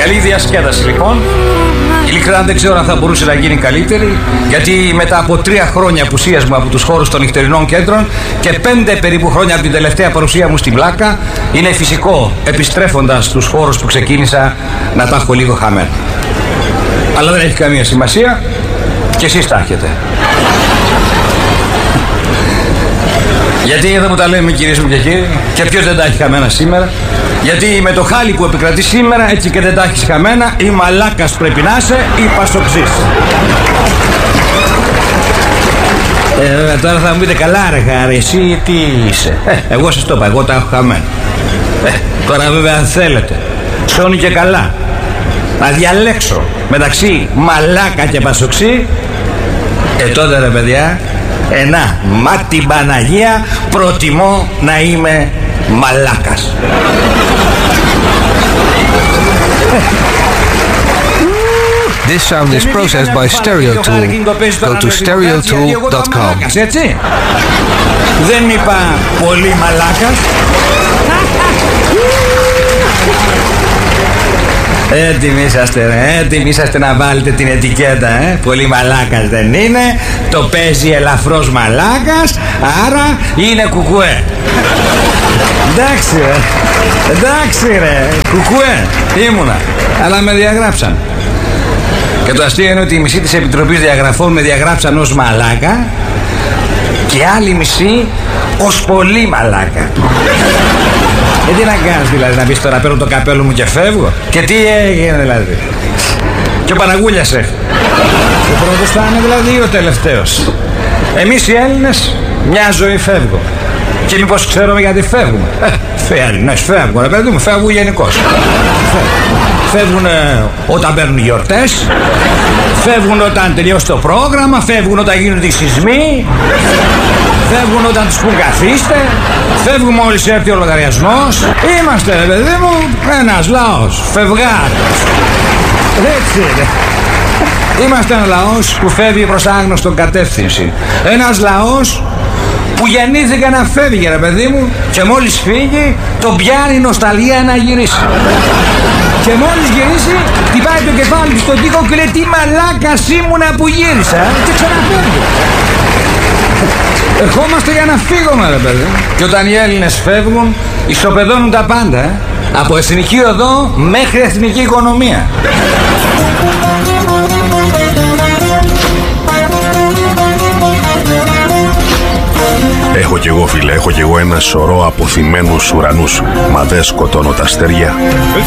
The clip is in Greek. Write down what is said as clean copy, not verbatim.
Καλή διασκέδαση λοιπόν. Ειλικρινά δεν ξέρω αν θα μπορούσε να γίνει καλύτερη, γιατί μετά από 3 χρόνια απουσίας μου από τους χώρους των νυχτερινών κέντρων και 5 περίπου χρόνια από την τελευταία παρουσία μου στην Πλάκα, είναι φυσικό επιστρέφοντας στους χώρους που ξεκίνησα να τα έχω λίγο χαμένα. Αλλά δεν έχει καμία σημασία, και εσείς τα έχετε. Γιατί εδώ που τα λέμε, κυρίες μου και κύριοι, και ποιος δεν τα έχει χαμένα σήμερα? Γιατί με το χάλι που επικρατεί σήμερα, έτσι και δεν τα έχεις χαμένα, ή μαλάκας πρέπει να είσαι ή πασοξής. Τώρα θα μου πείτε, καλά ρε Χάρη, εσύ τι είσαι? Εγώ σας το είπα, εγώ τα έχω χαμένα. Τώρα βέβαια αν θέλετε, σώνει και καλά, να διαλέξω μεταξύ μαλάκα και πασοξή, τότε ρε παιδιά, μα την Παναγία προτιμώ να είμαι μαλάκας. This sound is processed by StereoTool. Go to stereotool.com. Έτσι. Δεν είπα πολύ μαλάκας. Έτοιμοι είσαστε να βάλετε την ετικέτα, Πολύ μαλάκας δεν είναι, το παίζει ελαφρώς μαλάκας, άρα είναι κουκουέ. Εντάξει ρε, κουκουέ ήμουνα, αλλά με διαγράψαν. Και το αστείο είναι ότι η μισή της Επιτροπής Διαγραφών με διαγράψαν ως μαλάκα και άλλη μισή ως πολύ μαλάκα. Τι να κάνεις δηλαδή, να πεις τώρα παίρνω το καπέλο μου και φεύγω? Και τι έγινε δηλαδή? Και ο Παναγούλιασε. Ο πρώτος θα είναι δηλαδή ο τελευταίος. Εμείς οι Έλληνες μια ζωή φεύγω. Και μήπως ξέρουμε γιατί φεύγουμε? Έλληνες φεύγουν, ρε παιδί μου, φεύγουν γενικώς. Φεύγουν όταν παίρνουν γιορτές, φεύγουν όταν τελειώσει το πρόγραμμα, φεύγουν όταν γίνονται οι σεισμοί, φεύγουν όταν τους πουν καθίστε, φεύγουν μόλις έρθει ο λογαριασμός. Είμαστε, ρε παιδί μου, ένας λαός, φευγάτος. Έτσι είναι. Είμαστε ένα λαός που φεύγει προς άγνωστον κατεύθυνση. Ένας λαός που γεννήθηκε να φεύγει, ρε παιδί μου, και μόλις φύγει τον πιάνει η νοσταλγία να γυρίσει. Και μόλις γυρίσει χτυπάει το κεφάλι του στον τοίχο και λέει τι μαλάκας ήμουνα που γύρισα, και ξαναφεύγει. Ερχόμαστε για να φύγουμε, ρε παιδί. Και όταν οι Έλληνες φεύγουν ισοπεδώνουν τα πάντα, από εθνική οδό μέχρι εθνική οικονομία. Έχω κι εγώ, φίλε, έχω κι εγώ ένα σωρό αποθυμένους ουρανούς. Μα δεν σκοτώνω τα αστέρια.